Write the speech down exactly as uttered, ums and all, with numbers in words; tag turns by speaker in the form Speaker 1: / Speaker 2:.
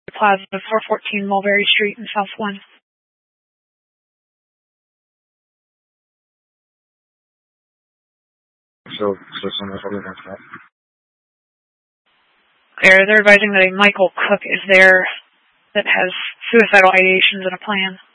Speaker 1: Plaza, four fourteen Mulberry Street in South One.
Speaker 2: So, so someone's holding on to that.
Speaker 1: They're, they're advising that a Michael Cook is there that has suicidal ideations and a plan.